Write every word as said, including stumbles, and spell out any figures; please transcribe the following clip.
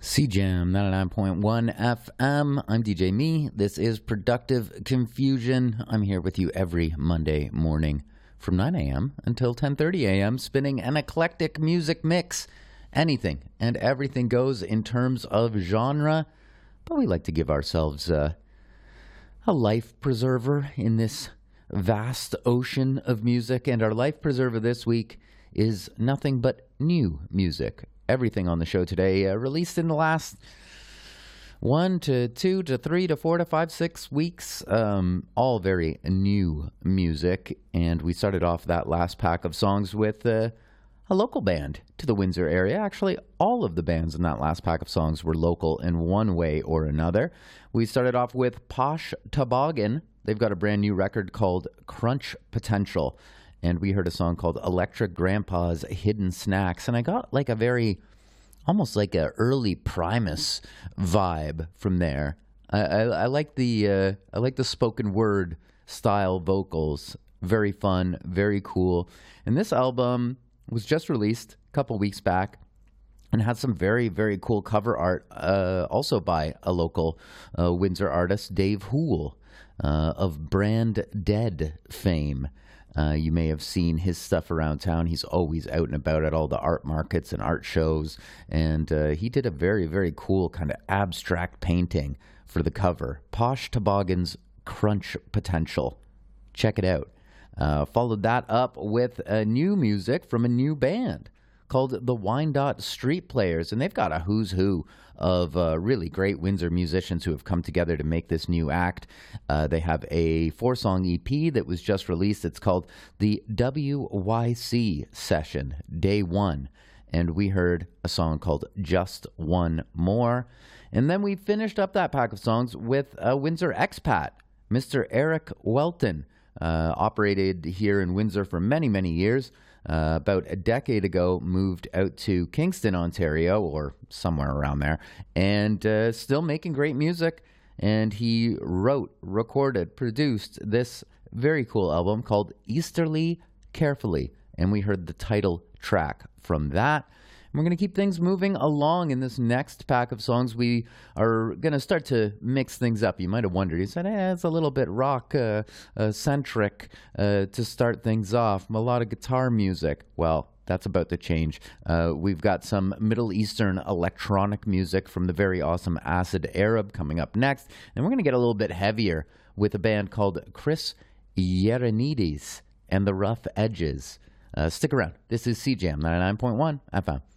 C Jam ninety-nine point one F M. I'm D J Me. This is Productive Confusion. I'm here with you every Monday morning from nine a.m. until ten thirty a.m. spinning an eclectic music mix. Anything and everything goes in terms of genre, but we like to give ourselves uh, a life preserver in this vast ocean of music, and our life preserver this week is nothing but new music. Everything on the show today uh, released in the last one to two to three to four to five, six weeks. Um, all very new music. And we started off that last pack of songs with uh, a local band to the Windsor area. Actually, all of the bands in that last pack of songs were local in one way or another. We started off with Posh Toboggan. They've got a brand new record called Crunch Potential. And we heard a song called Electric Grandpa's Hidden Snacks. And I got like a very, almost like a early Primus vibe from there. I, I, I like the uh, I like the spoken word style vocals. Very fun, very cool. And this album was just released a couple weeks back and had some very, very cool cover art, uh, also by a local uh, Windsor artist, Dave Hoole, uh, of Brand Dead fame. Uh, you may have seen his stuff around town. He's always out and about at all the art markets and art shows. And uh, he did a very, very cool kind of abstract painting for the cover. Posh Toboggan's Crunch Potential. Check it out. Uh, followed that up with uh, new music from a new band called the Wyandotte Street Players. And they've got a who's who of uh, really great Windsor musicians who have come together to make this new act. Uh, they have a four-song E P that was just released. It's called the W Y C Session, Day One. And we heard a song called Just One More. And then we finished up that pack of songs with a Windsor expat, Mister Eric Welton. Uh, operated here in Windsor for many, many years. Uh, about a decade ago, moved out to Kingston, Ontario, or somewhere around there, and uh, still making great music. And he wrote, recorded, produced this very cool album called Easterly Carefully. And we heard the title track from that. We're going to keep things moving along in this next pack of songs. We are going to start to mix things up. You might have wondered. You said, eh, it's a little bit rock-centric uh, uh, to start things off. A lot of guitar music. Well, that's about to change. Uh, we've got some Middle Eastern electronic music from the very awesome Acid Arab coming up next. And we're going to get a little bit heavier with a band called Chris Yerenides and the Rough Edges. Uh, stick around. This is C Jam ninety-nine point one F M.